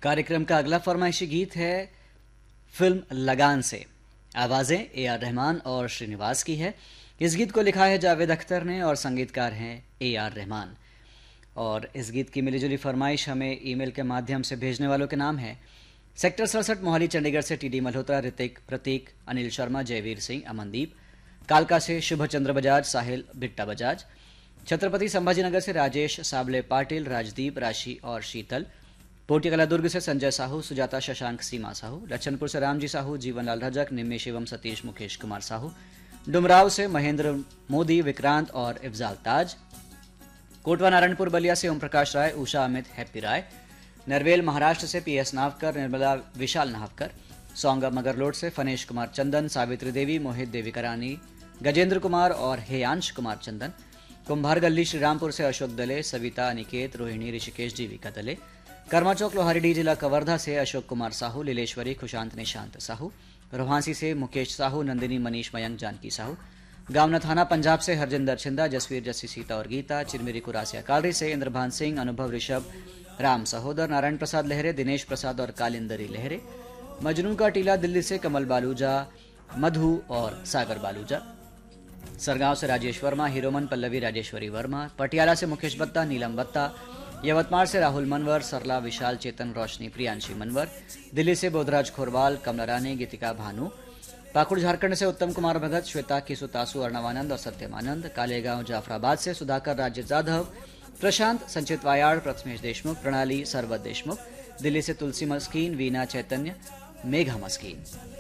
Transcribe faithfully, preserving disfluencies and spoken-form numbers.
कार्यक्रम का अगला फरमाइशी गीत है फिल्म लगान से। आवाजें ए आर रहमान और श्रीनिवास की है। इस गीत को लिखा है जावेद अख्तर ने और संगीतकार हैं ए आर रहमान। और इस गीत की मिलीजुली फरमाइश हमें ईमेल के माध्यम से भेजने वालों के नाम है सेक्टर सड़सठ मोहाली चंडीगढ़ से टीडी मल्होत्रा, ऋतिक, प्रतीक, अनिल शर्मा, जयवीर सिंह, अमनदीप, कालका से शुभ चंद्र बजाज, साहिल बिट्टा बजाज, छत्रपति संभाजीनगर से राजेश, साबले पाटिल, राजदीप, राशि और शीतल, पोटियाकला दुर्ग से संजय साहू, सुजाता, शशांक, सीमा साहू, लच्छनपुर से रामजी साहू, जीवनलाल रजक, निमेश एवं सतीश, मुकेश कुमार साहू, डुमराव से महेंद्र मोदी, विक्रांत और इफ्जाल ताज, कोटवा नारायणपुर बलिया से ओम प्रकाश राय, उषा अमित, हैप्पी राय, नरवेल महाराष्ट्र से पी एस नावकर, निर्मला विशाल नावकर, सौंगा मगरलोड से फनेश कुमार चंदन, सावित्री देवी, मोहित देवी करानी, गजेंद्र कुमार और हेयांश कुमार चंदन, कुंभार गल्ली श्रीरामपुर से अशोक दले, सविता, अनिकेत, रोहिणी, ऋषिकेश, जीविका दले, कर्मा चौक लोहारीडी जिला कवर्धा से अशोक कुमार साहू, लीलेश्वरी, खुशांत निशांत साहू, रोहांसी से मुकेश साहू, नंदिनी, मनीष, मयंक, जानकी साहू, गावना थाना पंजाब से हरजिंदर छिंदा, जसवीर, जस्सी, सीता और गीता, चिरमिरी कुरासिया कालरी से इंद्रभान सिंह, अनुभव, ऋषभ, राम सहोदर, नारायण प्रसाद लहरे, दिनेश प्रसाद और कालिंदरी लहरे, मजनू का टीला दिल्ली से कमल बालूजा, मधु और सागर बालूजा, सरगांव से राजेश वर्मा, हीरोमन, पल्लवी, राजेश्वरी वर्मा, पटियाला से मुकेश बत्ता, नीलम बत्ता, यवतमाल से राहुल मनवर, सरला, विशाल, चेतन, रोशनी, प्रियांशी मनवर, दिल्ली से बोधराज खोरवाल, कमला रानी, गीतिका भानु, पाकुड़ झारखंड से उत्तम कुमार भगत, श्वेता, किसु, तासु, अर्णवानंद और सत्यमानंद, कालेगांव जाफराबाद से सुधाकर, राज्य जाधव, प्रशांत, संचित वायाड़, प्रथमेश देशमुख, प्रणाली, सरबत देशमुख, दिल्ली से तुलसी मस्कीन, वीना, चैतन्य, मेघा मस्कीन।